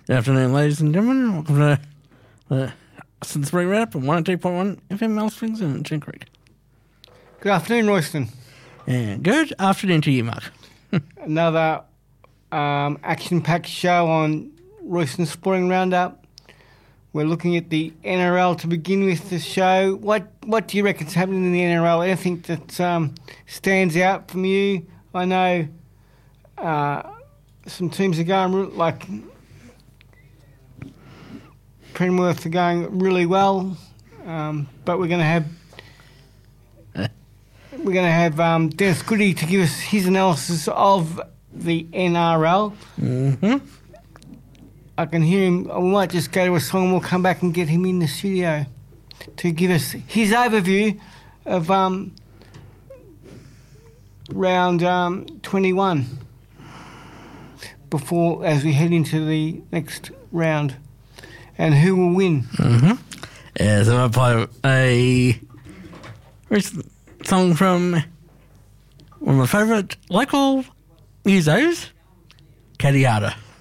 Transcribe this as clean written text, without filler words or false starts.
Good afternoon, ladies and gentlemen. Welcome to the Austin Spring Roundup on 102.1 FM Alice Springs and Chin Creek. Good afternoon, Royston. And good afternoon to you, Mark. Another action-packed show on Royston Spring Roundup. We're looking at the NRL to begin with the show. What do you reckon's happening in the NRL? Anything that stands out from you? I know some teams are going like Penrith are going really well, but we're going to have Dennis Goody to give us his analysis of the NRL. Mm-hmm. I can hear him. We might just go to a song and we'll come back and get him in the studio to give us his overview of round 21 before, as we head into the next round, and who will win. Mm-hmm. Yeah, so I play a recent song from one of my favourite local musos, Caddy Harder.